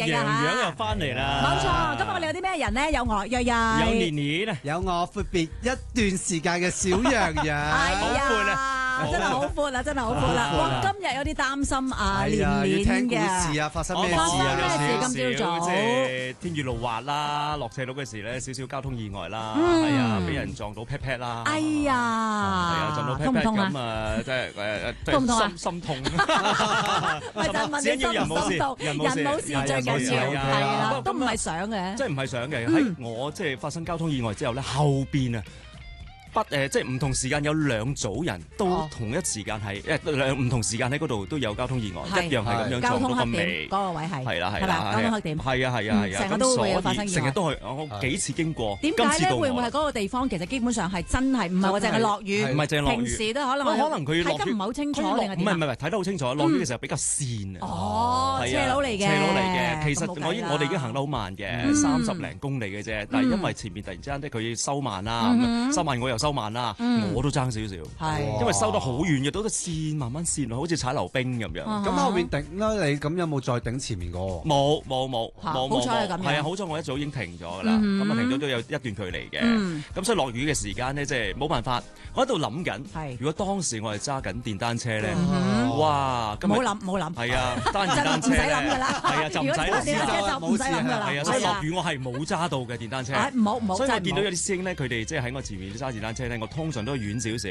洋洋又翻嚟啦。 冇錯，今日我哋有啲咩人咧？有我約約， 有年年啊， 有我闊別一段時間嘅小洋洋， 係好闊啊，真係好闊啊，真係好闊啦！哇，今日有啲擔心啊，年要聽年故事嘅。 啊，發生咩事發生咩啊？ 事今朝早即係天雨路滑啦，落斜路嘅時咧，少少交通意外啦， 嗯係啊，俾人撞到 pat pat 啦， 哎係呀， 啊，撞到 pat 痛唔 pat 痛啊？ 咁啊，即係痛唔痛啊心痛。 咪就係問你只要人冇事， 心唔心痛人人冇事最緊要，係啦，都唔係想嘅。 即係唔係想嘅，喺我即係發生交通意外之後咧，後邊啊。即係唔同時間有兩組人都同一時間係唔同時間喺嗰度都有交通意外，一樣係咁樣撞到個尾。 嗰個位係係啦係係咪啦， 交通黑點？ 係啊， 成日都會有發生意外成日都係我幾次經過。 點解咧？會唔會係嗰個地方其實基本上係真係唔係話淨係落雨， 唔係淨係落雨， 平時都可能佢睇得唔係好清楚定係點？ 唔係睇得好清楚，落雨嘅時候比較跣啊。 哦，斜路嚟嘅， 斜路嚟嘅。其實我哋已經行得好慢嘅，30零公里嘅啫。但係因為前面突然之間佢收慢啦，收慢我又收慢啦，我都爭少少。 係， 因為收得好遠嘅，都跣慢慢跣落，好似踩溜冰咁樣。 咁後面頂啦，你咁有冇再頂前面嗰個？ 冇， 好彩係咁樣。 係啊，好彩我一早已經停咗㗎啦。咁啊停咗都有一段距離嘅。咁所以落雨嘅時間咧，即係冇辦法。我喺度諗緊，如果當時我係揸緊電單車咧，哇！ 冇諗。 係啊，單電單車唔使諗㗎啦。 係啊，就唔使電單車就唔使諗㗎啦。 係啊，所以落雨我係冇揸到嘅電單車。 唔好。 所以我見到有啲師兄咧，佢哋即係喺我前面揸電單車咧，我通常都遠少少。